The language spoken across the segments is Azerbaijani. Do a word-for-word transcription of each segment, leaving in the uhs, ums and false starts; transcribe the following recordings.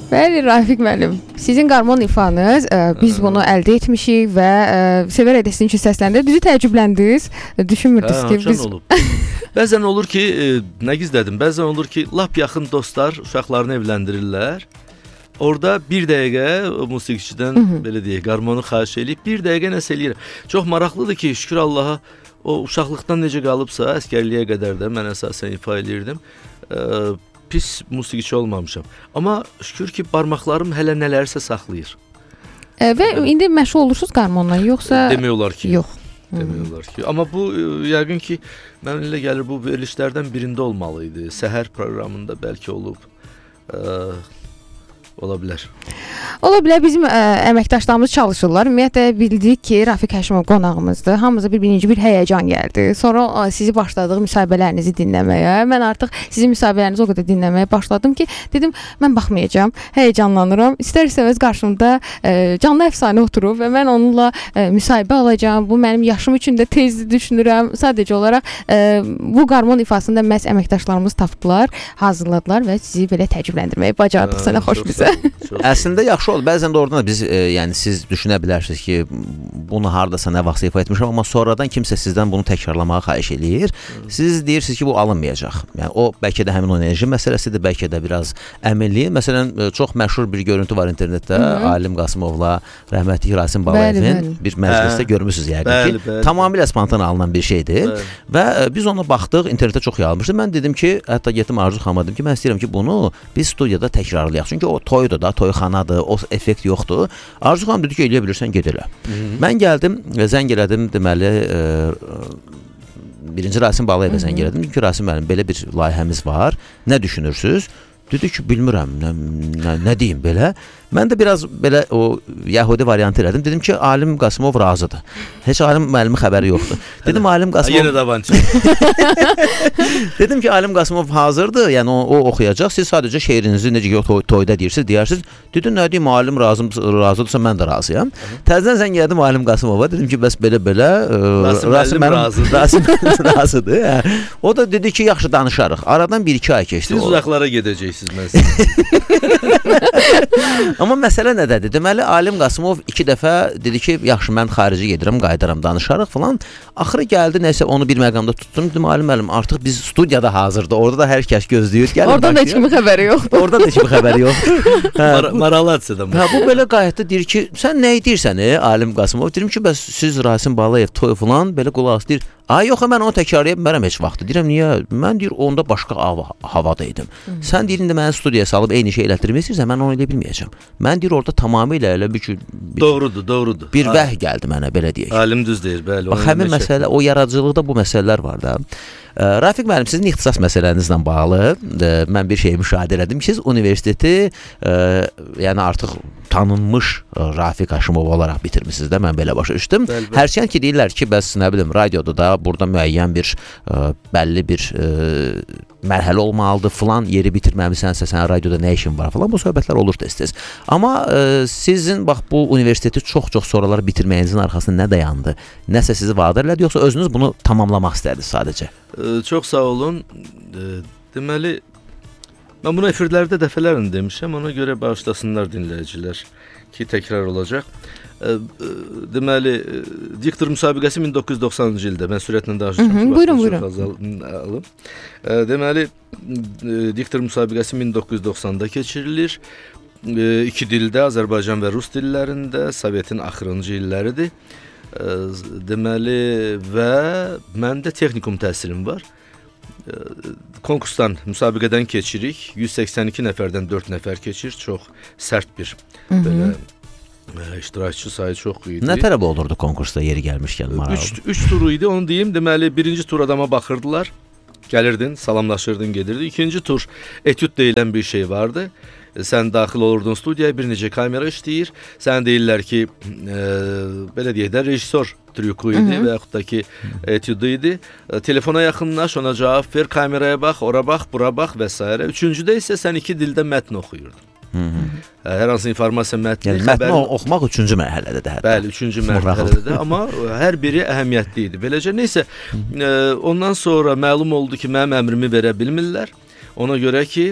Bəli, Rafiq müəllim, sizin qarmon ifanız, ə, biz bunu əldə etmişik və ə, sevərək də sizin üçün səsləndir. Bizi təəccübləndiniz, düşünmürdünüz ki, biz... olub. Bəzən olur ki, e, nə gizlədim, bəzən olur ki, lap yaxın dostlar uşaqlarını evləndirirlər. Orada bir dəqiqə o musiqiçidən, belə deyək, qarmonu xahiş eləyib, bir dəqiqə nəsə eləyirəm. Çox maraqlıdır ki, şükür Allaha, o uşaqlıqdan necə qalıbsa, əskərliyə qədər də mən əsasən ifa eləyirdim. E, pis musiqiçi olmamışam. Amma şükür ki, barmaqlarım hələ nələrsə saxlayır. E, və indi məşğul olursunuz qarmonla, yoxsa... Demək olar ki. Yox. Demək olar ki. Amma bu, yəqin ki, mən elə gəlir, bu verilişlərdən birində olmalıydı. Səhər proqramında bəlkə olub. E, ola bilər. Ola bilər, bizim ə, əməkdaşlarımız çalışırlar. Ümumiyyətlə bildik ki, Rafiq Həşimov qonağımızdır. Hamımıza bir birinci bir həyəcan gəldi. Sonra ə, sizi başladıq müsahibələrinizi dinləməyə. Mən artıq sizin müsahibələrinizi o qədər dinləməyə başladım ki, dedim, mən baxmayacağam, həyəcanlanıram. İstər-istəməz qarşımda ə, canlı əfsanə oturub və mən onunla ə, müsahibə alacağam. Bu mənim yaşım üçün də tezdir düşünürəm. Sadəcə olaraq ə, bu qarmon ifasında məhz əməkdaşlarımız tapdılar, hazırladılar və sizi belə təəccübləndirməyi bacardıq. Sənə xoş bizə. Əslində yaxşı oldu. Bəzən də oradan da biz, e, yəni siz düşünə bilərsiniz ki, bunu hardasa nə vaxt ifa etmişəm, amma sonradan kimsə sizdən bunu təkrarlamağı xahiş eləyir. Siz deyirsiniz ki, bu alınmayacaq. Yəni o bəlkə də həmin o enerji məsələsidir, bəlkə də biraz əminliyi. Məsələn, çox məşhur bir görüntü var internetdə. Hı-hı. Alim Qasımovla rəhmətli Rasim Balayevin bir məclisdə görmüsünüz yəqin bəli, ki, bəli. Tamamilə spontan alınan bir şeydir. Bəli. Və e, biz ona baxdıq, internetdə çox yayılmışdı. Mən dedim ki, hətta getdim Arzu xanıma dedim ki, mən istəyirəm ki, bunu biz studiyada təkrarlayaq. Çünki o toydur da, toyxanadır, o effekt yoxdur. Arzu xanım dedi ki, eləyə bilirsən, ged elə. Mən gəldim, zəng elədim, deməli, e, birinci Rasim Balayevə zəng elədim. Çünki Rasim müəllim, belə bir layihəmiz var. Nə düşünürsünüz? Dedi ki, bilmirəm, nə, nə, nə deyim belə. Mən də biraz belə o Yahudi variantı elədim. Dedim ki, Alim Qasımov razıdır. Heç Alim müəllimin xəbəri yoxdur. Dedim, Alim Qasımov... Yenə də avanti. Dedim ki, Alim Qasımov hazırdır, yəni o, o oxuyacaq. Siz sadəcə şeirinizi necə ki, toy, toyda deyirsiniz, deyirsiniz. Dedim, nə deyim, Alim razım, razıdırsa mən də razıyam. Təzdən zəng gəldim Alim Qasımova. Dedim ki, bəs belə-belə... Rasim müəllim razıdır. Rasim razıdır. Hə. O da dedi ki, yaxşı danışarıq. Aradan bir iki ay keçdi. Siz uzaqlara gedəcəksiniz, mən sizin. Amma məsələ nədədir? Deməli, Alim Qasımov iki dəfə dedi ki, yaxşı, mən xarici gedirəm, qayıdaram, danışarıq falan. Axırı gəldi, nəsə onu bir məqamda tutdum. Dedim, Alim müəllim, artıq biz studiyada hazırdır. Orada da hər kəs gözləyir. Oradan da heç kimin xəbəri yoxdur. Oradan da heç kimin xəbəri yoxdur. Mar Maralacıdır. Hə, bu belə qayıtdı, deyir ki, sən nə edirsən, e, Alim Qasımov? Deyirəm ki, bəs siz Rasim Balayev toy falan belə qulaq asır. Ay yox, mən onu təkrarlaya bilmərəm heç vaxt. Deyirəm, niyə? Mən deyir, onda başqa hava, havada idim. Hı. Sən deyir, indi məni studiyaya salıb eyni şey elətdirmək istəyirsən, mən onu eləyə bilməyəcəm. Mən deyir, orada tamamilə elə bir ki... Bir, doğrudur, doğrudur. Bir vəh gəldi mənə, belə deyək. Alim düz deyir, bəli. Bax, həmin məsələ, o yaradıcılıqda bu məsələlər var da. Rafiq müəllim, sizin ixtisas məsələnizlə bağlı mən bir şey müşahidə elədim ki, siz universiteti e, yəni artıq tanınmış Rafiq Həşimov olaraq bitirmisiniz də, mən belə başa düşdüm. Hərçənd ki, deyirlər ki, bəs nə bilim, radioda da burada müəyyən bir e, bəlli bir e, mərhələ olmalıdır, filan yeri bitirməmisənsə, sən radioda nə işin var falan, bu söhbətlər olur tez-tez. Amma e, sizin bax bu universiteti çox-çox sonralar bitirməyinizin arxasında nə dayandı? Nəsə sizi vadar elədi, yoxsa özünüz bunu tamamlamaq istədiniz sadəcə? Ee, çox sağ olun. Ee, deməli, mən bunu efirlərdə dəfələrlə demişəm, ona görə bağışlasınlar dinləyicilər ki, təkrar olacaq. Ee, deməli, diktor müsabiqəsi min doqquz yüz doxsanıncı ildə, mən sürətlə danışacağım. Buyurun, buyurun. Alım. Ee, deməli, diktor müsabiqəsi min doqquz yüz doxsanda keçirilir. Ee, iki dildə, Azərbaycan və Rus dillərində, Sovetin axırıncı illəridir. Deməli, və məndə texnikum təhsilim var. Konkursdan, müsabiqədən keçirik. yüz səksən iki nəfərdən dörd nəfər keçir. Çox sərt bir belə iştirakçı sayı çox idi. Nə tələb olurdu konkursda yeri gəlmişkən? üç, üç turu idi, onu deyim. Deməli, birinci tur adama baxırdılar. Gəlirdin, salamlaşırdın, gedirdin. İkinci tur etüd deyilən bir şey vardı. Sən daxil olurdun studiyaya, bir necə kamera işləyir. Sən deyirlər ki, e, belə deyək də, rejissor trüku idi və yaxud da ki, etüdü idi. E, telefona yaxınlaş, ona cavab ver, kameraya bax, ora bax, bura bax və s. Üçüncüdə isə sən iki dildə mətn oxuyurdun. Hı -hı. Hər hansı informasiya mətni, yəni, xəbərin... Mətni oxumaq üçüncü mərhələdədir. Hətta. Bəli, üçüncü mərhələdədir, amma hər biri əhəmiyyətli idi. Beləcə, neysə, e, ondan sonra məlum oldu ki, mənim əmrimi verə bilmirlər. Ona görə ki,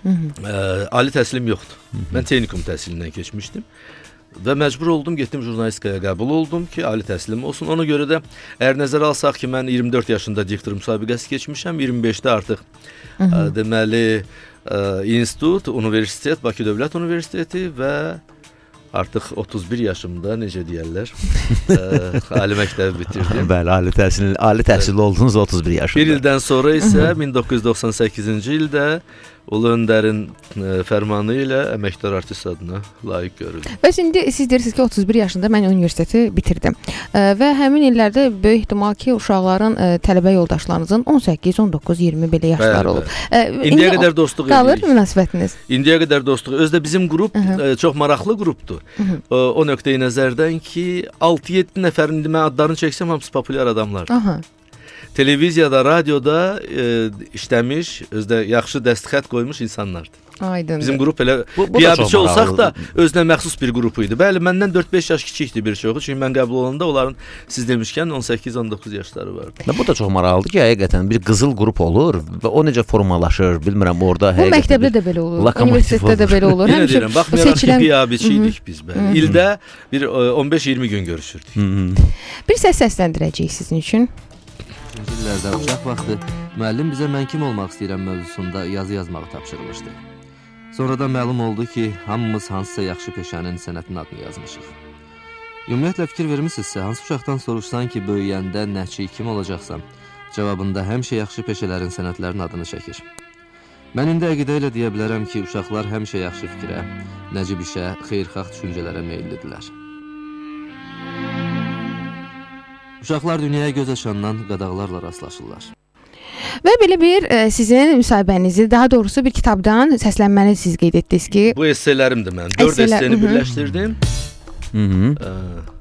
Ə, ali təhsilim yoxdur. Mən texnikum təhsilindən keçmişdim. Və məcbur oldum, getdim jurnalistikaya qəbul oldum ki, ali təhsilim olsun. Ona görə də əgər nəzərə alsaq ki, mən iyirmi dörd yaşında diktor müsabiqəsi keçmişəm, iyirmi beşdə artıq ə, deməli ə, institut, universitet, Bakı Dövlət Universiteti və artıq otuz bir yaşımda necə deyirlər, ə, ali məktəbi bitirdim. Bəli, ali təhsil, ali təhsilli oldunuz otuz bir yaşında. Bir ildən sonra isə min doqquz yüz doxsan səkkizinci ildə Ulu Öndərin ə, fərmanı ilə əməkdar artist adına layiq görüldüm. Və indi siz deyirsiniz ki, otuz bir yaşında mən universiteti bitirdim. Ə, və həmin illərdə böyük ehtimal ki, uşaqların ə, tələbə yoldaşlarınızın on səkkiz, on doqquz, iyirmi belə yaşları olub. Ə, İndiyə qədər dostluq edirik. Qalır münasibətiniz? İndiyə qədər dostluq. Özdə bizim qrup ə, çox maraqlı qrupdur. O, o nöqteyi nəzərdən ki, altı yeddi nəfərin indi mən adlarını çəksəm hamısı populyar adamlardır. Aha. Televiziyada, radioda e, işləmiş, özdə yaxşı dəstxət qoymuş insanlardır. Aydın. Bizim qrup elə Bu- bu da biabırçı çox olsaq da maraqlıdır. özünə məxsus bir qrup idi. Bəli, məndən dörd beş yaş kiçikdir bir çoxu. Çünki mən qəbul olanda onların siz demişkən on səkkiz on doqquz yaşları vardı. Və bu da çox maraqlıdır ki, həqiqətən bir qızıl qrup olur və o necə formalaşır, bilmirəm orada Bu həqiqətən. məktəbdə bir də belə olur, lokomotiv universitetdə də olur. belə olur. Yenə deyirəm, baxmayaraq ki, seçilən biabırçı idik biz bəli. İldə bir e, on beş iyirmi gün görüşürdük. Hı -hı. bir səs səsləndirəcəyik sizin üçün. üçüncü illərdə uşaq vaxtı müəllim bizə mən kim olmaq istəyirəm mövzusunda yazı yazmağı tapşırmışdı. Sonradan məlum oldu ki, hamımız hansısa yaxşı peşənin sənətin adını yazmışıq. Ümumiyyətlə fikir vermisinizsə, hansı uşaqdan soruşsan ki, böyüyəndə nəçi kim olacaqsan, cavabında həmişə yaxşı peşələrin, sənətlərin adını çəkir. Mən indi əqidə ilə deyə bilərəm ki, uşaqlar həmişə yaxşı fikrə, nəcib işə, xeyirxah düşüncələrə meyillidirlər. Uşaqlar dünyaya göz açandan qadağalarla rastlaşırlar. Və belə bir ə, sizin müsahibənizi, daha doğrusu bir kitabdan səslənməni siz qeyd etdiniz ki, Bu esselerimdir mən. Dörd Esselər, esseni hı hı. birləşdirdim. Hı -hı. Ə,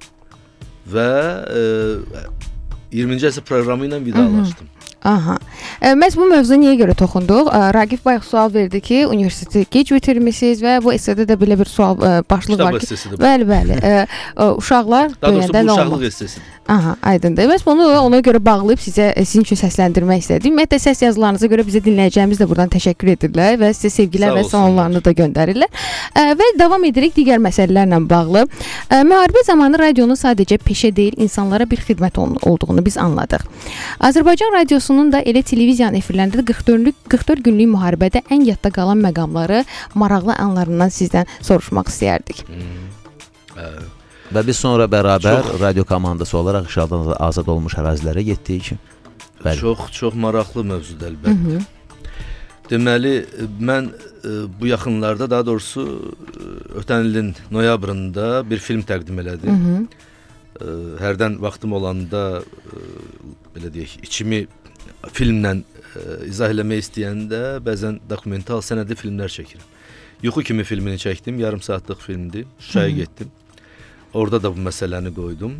və e, iyirminci əsr proqramı ilə vidalaşdım. aha. Ə, məhz bu mövzuya niyə görə toxunduq? Ə, Raqif bayaq sual verdi ki, universiteti gec bitirmisiniz və bu essedə də belə bir sual ə, başlıq Kitab var ki, essesidir bu. bəli, bəli. Ə, ə, uşaqlar Daha doğrusu böyüyəndə bu nə uşaqlıq olmaq? essesidir. Aha, aydındır. Məhz bunu ona görə bağlayıb sizə sizin üçün səsləndirmək istədim. Ümumiyyətlə səs yazılarınıza görə bizə dinləyəcəyimiz də buradan təşəkkür edirlər və sizə sevgilər Sağ və olsunlar. salamlarını da göndərirlər. Ə, və davam edirik digər məsələlərlə bağlı. Ə, müharibə zamanı radionun sadəcə peşə deyil, insanlara bir xidmət ol- olduğunu biz anladıq. Azərbaycan radiosunun da elə televiziyanın efirlərində də qırx dördlük qırx dörd günlük müharibədə ən yadda qalan məqamları, maraqlı anlarından sizdən soruşmaq istəyərdik. Ə, Və biz sonra bərabər Çox- radio komandası olaraq işğaldan azad olmuş ərazilərə getdik. Bəli. çox çox maraqlı mövzudur əlbəttə. Deməli, mən e, bu yaxınlarda, daha doğrusu e, ötən ilin noyabrında bir film təqdim elədim. Hı -hı. E, hərdən vaxtım olanda e, belə deyək, içimi filmlə e, izah eləmək istəyəndə bəzən dokumental sənədli filmlər çəkirəm. Yuxu kimi filmini çəkdim, yarım saatlıq filmdir. Şuşaya getdim. Orada da bu məsələni qoydum.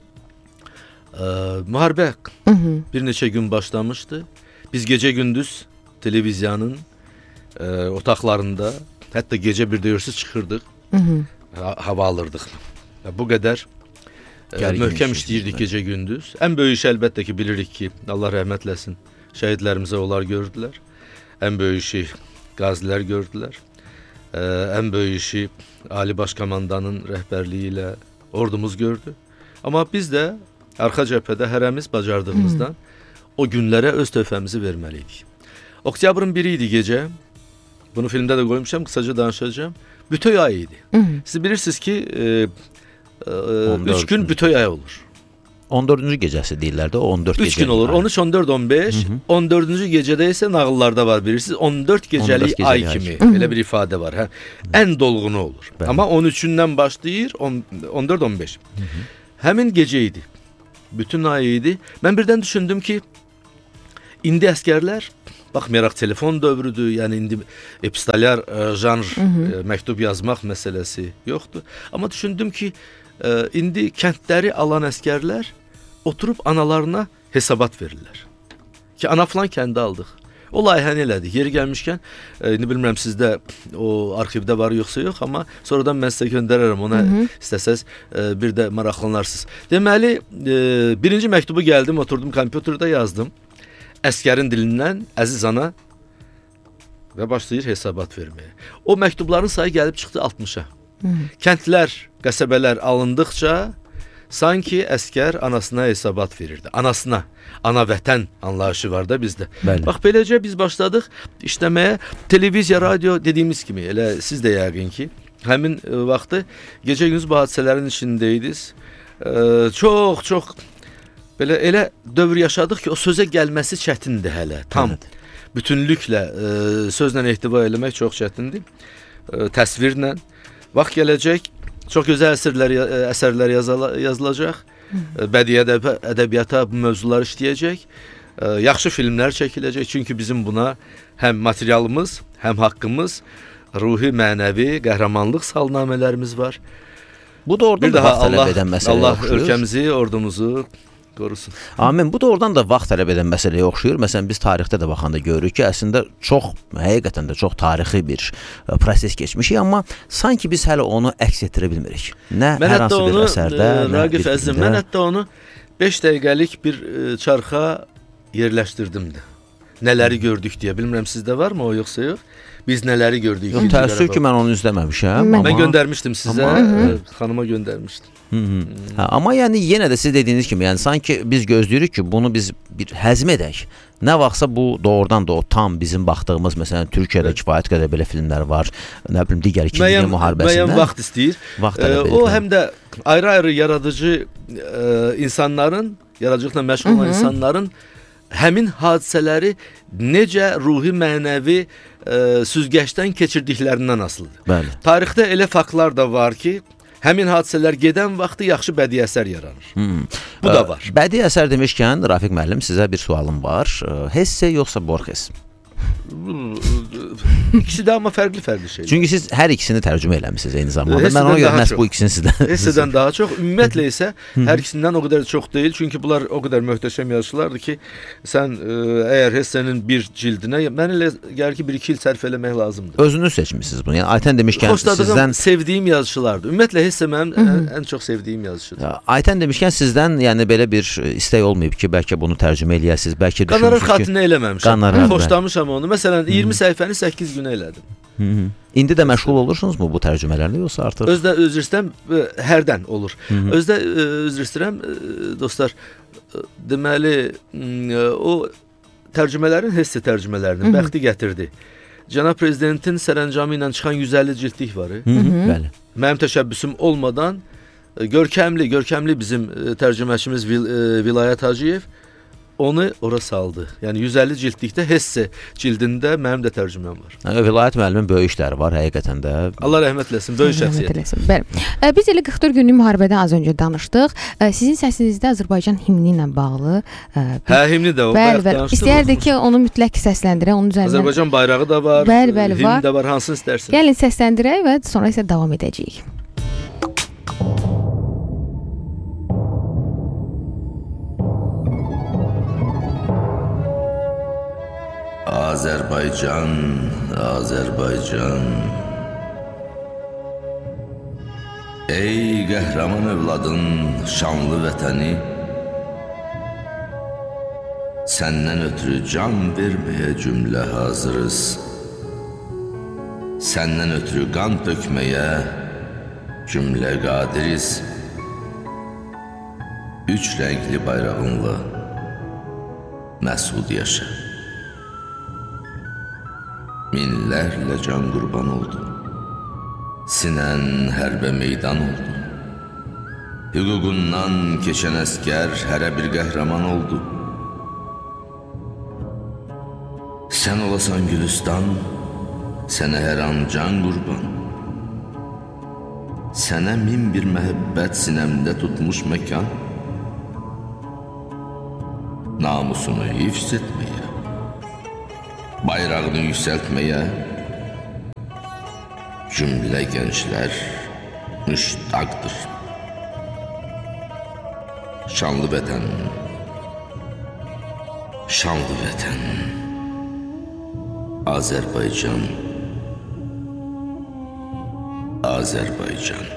E, müharibə Hı -hı. bir neçə gün başlamışdı. Biz gecə-gündüz televiziyanın e, otaqlarında, hətta gecə bir deyirsiz çıxırdıq, Hı -hı. ha hava alırdıq. Ya, bu qədər e, Gərgin möhkəm işiniz, işləyirdik bəli. gecə-gündüz. Ən böyük iş əlbəttə ki, bilirik ki, Allah rəhmət eləsin, şəhidlərimizə onlar gördülər. Ən böyük işi qazilər gördülər. E, ən böyük işi Ali Baş Komandanın rəhbərliyi ilə ordumuz gördü. Amma biz də arxa cəbhədə hərəmiz bacardığımızdan o günlərə öz töhfəmizi verməliydik. Oktyabrın biri idi gecə. Bunu filmdə də qoymuşam, qısaca danışacağam. Bütöy ayı idi. Hı -hı. Siz bilirsiniz ki, e, e, on dörd üç gün gün. bütöy ay olur. on dördüncü gecəsi deyirlər də, o on dörd üç gecə. gün olur. on üç, on dörd, on beş. on dördüncü gecədə isə nağıllarda var bilirsiniz. on dörd gecəlik on dörd ay gecəlik kimi. ay. Belə bir ifadə var. Hə. Ən dolğunu olur. Bəli. Amma on üçündən başlayır, on dörd, on beş. Həmin gecə idi. Bütün ay idi. Mən birdən düşündüm ki, indi əskərlər, baxmayaraq telefon dövrüdür, yəni indi epistolyar e, janr e, məktub yazmaq məsələsi yoxdur. Amma düşündüm ki, e, indi kəndləri alan əskərlər oturub analarına hesabat verirlər. Ki, ana falan kəndi aldıq. O layihəni elədik. Yeri gəlmişkən, e, indi bilmirəm sizdə o arxivdə var yoxsa yox, amma sonradan mən sizə göndərərəm. Ona istəsəz e, bir də maraqlanarsınız. Deməli, e, birinci məktubu gəldim, oturdum kompüterdə yazdım. Əskərin dilindən Əziz ana və başlayır hesabat verməyə. O məktubların sayı gəlib çıxdı altmışa. Kəndlər, qəsəbələr alındıqca sanki əskər anasına hesabat verirdi. Anasına, ana vətən anlayışı var da bizdə. Bəli. Bax beləcə biz başladıq işləməyə. Televiziya, radio dediyimiz kimi, elə siz də yəqin ki, həmin e, vaxtı gecə-gündüz bu hadisələrin içindəydiniz. E, çox, çox belə elə dövr yaşadıq ki, o sözə gəlməsi çətindir hələ. Tam evet. bütünlüklə e, sözlə ehtiva eləmək çox çətindir. E, təsvirlə. Vaxt gələcək, çox gözəl əsərlər, əsərlər yazala, yazılacaq. Hı. Bədii ədəb, ədəbiyyata bu mövzular işləyəcək. E, yaxşı filmlər çəkiləcək. Çünki bizim buna həm materialımız, həm haqqımız, ruhi, mənəvi, qəhrəmanlıq salnamələrimiz var. Bu da oradan bir da daha vaxt tələb Allah, edən məsələyə Allah oxşuyur. ölkəmizi, ordumuzu qorusun. Amin. Bu da oradan da vaxt tələb edən məsələyə oxşuyur. Məsələn, biz tarixdə də baxanda görürük ki, əslində çox, həqiqətən də çox tarixi bir proses keçmişik, amma sanki biz hələ onu əks etdirə bilmirik. Nə mən hər hansı bir onu, əsərdə, ə, nə Raqif bir əzizim, filmdə. mən hətta onu beş dəqiqəlik bir ə, çarxa yerləşdirdim də. Nələri gördük deyə. Bilmirəm sizdə varmı o yoxsa yox? Biz nələri gördük? Yox, təəssüf ki, mən onu izləməmişəm. Mən amma... göndərmişdim sizə, Amma... ə, xanıma göndərmişdim. Hı -hı. Hə, amma yəni yenə də siz dediyiniz kimi, yəni sanki biz gözləyirik ki, bunu biz bir həzm edək. Nə vaxtsa bu doğrudan da o tam bizim baxdığımız, məsələn, Türkiyədə evet. kifayət qədər belə filmlər var. Nə bilim, digər ikinci dünya müharibəsində. Müəyyən vaxt istəyir. Vaxt ə, o həm də ayrı-ayrı yaradıcı ə, insanların, yaradıcılıqla məşğul olan insanların həmin hadisələri necə ruhi, mənəvi ə, süzgəçdən keçirdiklərindən asılıdır. Bəli. Tarixdə elə faktlar da var ki, həmin hadisələr gedən vaxtı yaxşı bədii əsər yaranır. Hmm. Bu da var. Bədii əsər demişkən, Rafiq müəllim, sizə bir sualım var. Hesse yoxsa Borges? İkisi də amma fərqli-fərqli şeydir. Çünki siz hər ikisini tərcümə eləmisiniz eyni zamanda. Hessədən mən ona görə məhz çox. bu ikisini sizdən. Hessədən daha çox. Ümumiyyətlə isə hər ikisindən o qədər çox deyil. Çünki bunlar o qədər möhtəşəm yazıçılardır ki, sən ə, əgər Hessenin bir cildinə, mən elə gəlir ki, bir iki il sərf eləmək lazımdır. Özünüz seçmisiniz bunu. Yəni Aytən demişkən Xoşladığım, sizdən sevdiyim yazıçılardır. Ümumiyyətlə Hesse mənim ən, ən çox sevdiyim yazıçıdır. Ya, Aytən demişkən sizdən yəni belə bir istək olmayıb ki, bəlkə bunu tərcümə eləyəsiniz, bəlkə Qanarar düşünürsünüz ki, xattinə eləməmişəm. Qanarar, xoşlamışam onu. Məsələn, iyirmi səhifəni səkkiz günə elədim. Hı -hı. İndi də məşğul olursunuzmu bu tərcümələrlə yoxsa artıq? Özdə üzr istəyirəm, hərdən olur. Hı -hı. Özdə üzr istəyirəm dostlar. Deməli, o tərcümələrin Hesse tərcümələrinin bəxti gətirdi. Cənab prezidentin sərəncamı ilə çıxan yüz əlli cildlik var. Hı -hı. Bəli. Mənim təşəbbüsüm olmadan görkəmli, görkəmli bizim tərcüməçimiz Vilayət Hacıyev onu ora saldı. Yəni yüz əlli cildlikdə Hesse cildində mənim də tərcüməm var. Yəni, Vilayət müəllimin böyük işləri var həqiqətən də. Allah rəhmət eləsin, böyük şəxsiyyət. Bəli. Biz elə qırx dörd günlük müharibədən az öncə danışdıq. Sizin səsinizdə Azərbaycan himni ilə bağlı bir... Hə, himni də o. Bəli, bəli. İstəyərdik ki, onu mütləq səsləndirək, onun üzərindən. Azərbaycan bayrağı da var. Bəli, bəli, himni var. də var, hansını istərsən. Gəlin səsləndirək və sonra isə davam edəcəyik. Azərbaycan, Azərbaycan. Ey qəhrəman övladın şanlı vətəni, səndən ötürü can verməyə cümlə hazırız. Səndən ötürü qan tökməyə cümlə qadiriz. Üç rəngli bayrağınla məsud yaşa. Minlərlə can qurban oldu. Sinən hərbə meydan oldu. Hüququndan keçən əskər hərə bir qəhrəman oldu. Sən olasan Gülüstan, sənə hər an can qurban. Sənə min bir məhəbbət sinəmdə tutmuş məkan. Namusunu hifz etməyə, bayrağını yüksəltməyə cümlə gənclər müştaqdır. Şanlı vətən, şanlı vətən, Azərbaycan, Azərbaycan.